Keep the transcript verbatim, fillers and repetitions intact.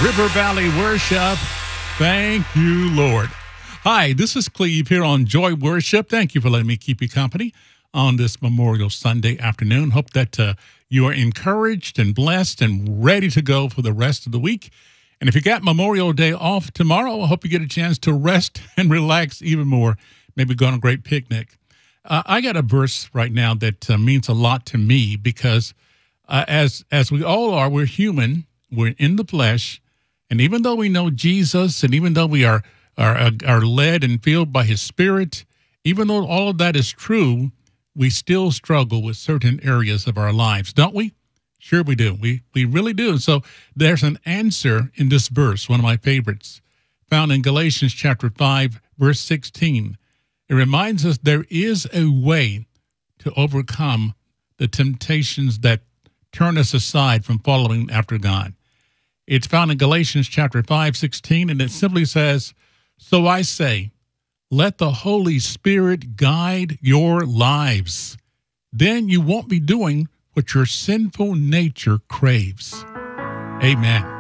River Valley Worship. Thank you, Lord. Hi, this is Cleve here on Joy Worship. Thank you for letting me keep you company on this Memorial Sunday afternoon. Hope that uh, you are encouraged and blessed and ready to go for the rest of the week. And if you got Memorial Day off tomorrow, I hope you get a chance to rest and relax even more. Maybe go on a great picnic. Uh, I got a verse right now that uh, means a lot to me because uh, as as we all are, we're human, we're in the flesh, and even though we know Jesus, and even though we are are are led and filled by His Spirit, even though all of that is true, we still struggle with certain areas of our lives, don't we? Sure we do. We we really do. And so there's an answer in this verse, one of my favorites, found in Galatians chapter five, verse sixteen. It reminds us there is a way to overcome the temptations that turn us aside from following after God. It's found in Galatians chapter five, sixteen, and it simply says, "So I say, let the Holy Spirit guide your lives. Then you won't be doing what your sinful nature craves." Amen.